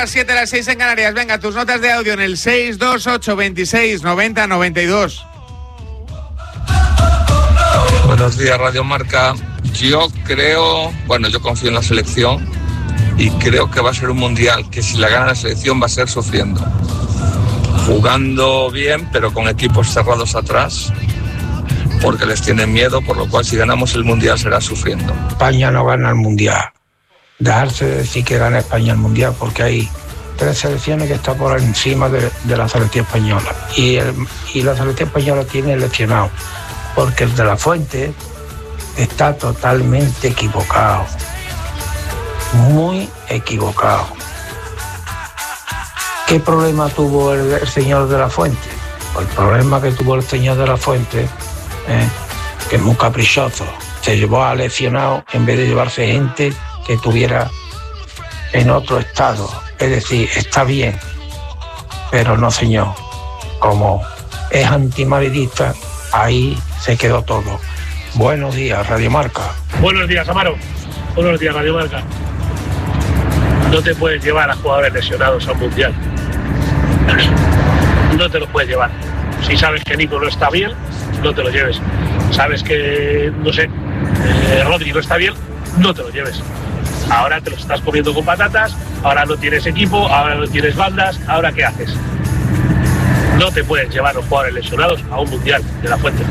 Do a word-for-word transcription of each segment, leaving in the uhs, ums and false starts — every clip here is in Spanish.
las siete, las seis en Canarias. Venga, tus notas de audio en el seis dos ocho veintiséis noventa noventa y dos. Buenos días, Radio Marca. Yo creo, bueno, yo confío en la selección y creo que va a ser un mundial que si la gana la selección va a ser sufriendo. Jugando bien, pero con equipos cerrados atrás, porque les tienen miedo, por lo cual si ganamos el mundial será sufriendo. España no gana el mundial. Dejarse de decir que gana España el mundial, porque hay tres selecciones que están por encima de, de la selección española. Y, el, y la selección española tiene lesionado, porque el de la Fuente está totalmente equivocado. Muy equivocado. ¿Qué problema tuvo el, el señor de la Fuente? Pues el problema que tuvo el señor de la Fuente, eh, que es muy caprichoso, se llevó a lesionado en vez de llevarse gente que estuviera en otro estado. Es decir, está bien, pero no, señor. Como es antimadridista, ahí se quedó todo. Buenos días, Radio Marca. Buenos días, Amaro. Buenos días, Radio Marca. No te puedes llevar a jugadores lesionados al mundial. No te lo puedes llevar. Si sabes que Nico no está bien, no te lo lleves. Sabes que, no sé, eh, Rodri no está bien, no te lo lleves. Ahora te lo estás comiendo con patatas, ahora no tienes equipo, ahora no tienes bandas, ¿ahora qué haces? No te puedes llevar a los jugadores lesionados a un mundial de la Fuente.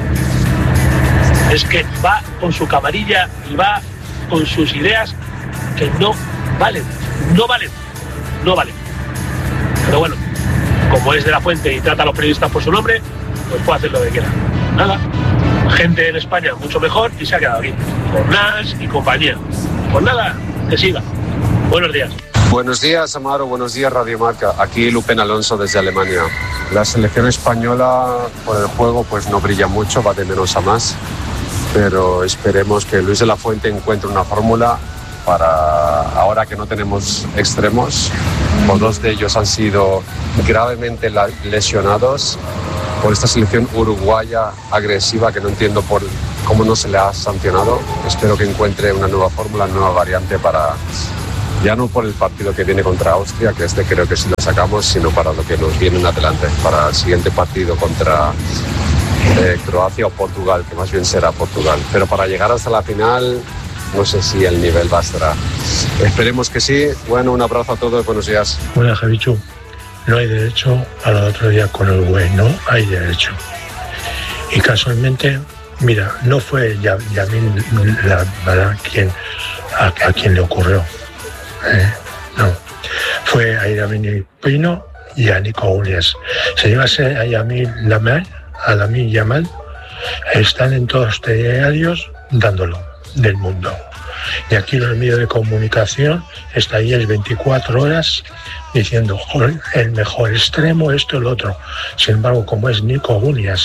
Es que va con su camarilla y va con sus ideas que no valen, no valen, no valen. Pero bueno, como es de la Fuente y trata a los periodistas por su nombre, pues puede hacer lo que quiera. Nada, gente en España mucho mejor y se ha quedado aquí, con Nas y compañía. Pues nada, que siga. Buenos días. Buenos días, Amaro. Buenos días, Radio Marca. Aquí Lupen Alonso desde Alemania. La selección española por el juego pues no brilla mucho, va de menos a más, pero esperemos que Luis de la Fuente encuentre una fórmula para ahora que no tenemos extremos, o dos de ellos han sido gravemente lesionados por esta selección uruguaya agresiva que no entiendo por cómo no se le ha sancionado. Espero que encuentre una nueva fórmula, una nueva variante para, ya no por el partido que viene contra Austria, que este creo que sí lo sacamos, sino para lo que nos viene en adelante, para el siguiente partido contra eh, Croacia o Portugal, que más bien será Portugal. Pero para llegar hasta la final, no sé si el nivel bastará. Esperemos que sí. Bueno, un abrazo a todos, buenos días. Buenas, Javichu. No hay derecho a lo otro día con el güey, no hay derecho. Y casualmente, mira, no fue Yamil la verdad quien, a, a quien le ocurrió. Eh, no, fue a Yamil Pino y a Nico Williams. Se llevase a Yamil Lamal, a Lamine Yamal, están en todos los diarios dándolo del mundo. Y aquí los medios de comunicación está ahí es veinticuatro horas diciendo, joder, el mejor extremo, esto y lo otro. Sin embargo, como es Nico Williams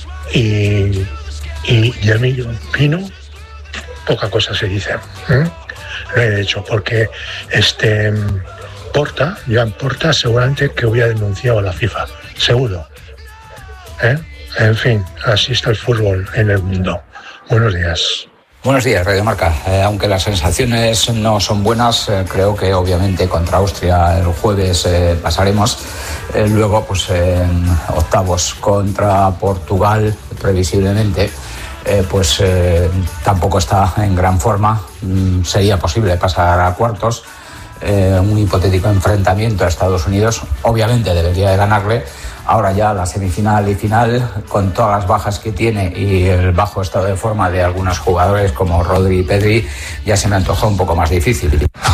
y, y Yamil Pino, poca cosa se dice. ¿eh? Lo he hecho porque este Porta, Joan Porta, seguramente que hubiera denunciado a la FIFA, seguro. ¿eh? En fin, así está el fútbol en el mundo. Buenos días. Buenos días, Radio Marca. Eh, aunque las sensaciones no son buenas, eh, creo que obviamente contra Austria el jueves eh, pasaremos. Eh, luego, pues en octavos contra Portugal, previsiblemente, eh, pues eh, tampoco está en gran forma. Mm, sería posible pasar a cuartos. Eh, un hipotético enfrentamiento a Estados Unidos, obviamente debería de ganarle. Ahora ya la semifinal y final, con todas las bajas que tiene y el bajo estado de forma de algunos jugadores como Rodri y Pedri, ya se me antojó un poco más difícil.